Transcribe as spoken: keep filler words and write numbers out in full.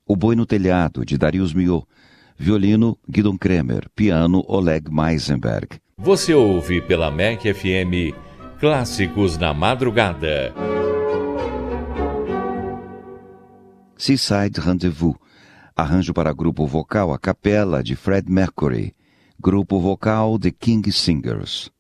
O Boi no Telhado, de Darius Milhaud. Violino, Gidon Kremer. Piano, Oleg Meisenberg. Você ouve pela M E C F M Clássicos na Madrugada. Seaside Rendezvous. Arranjo para grupo vocal a capela de Fred Mercury. Grupo vocal The King Singers.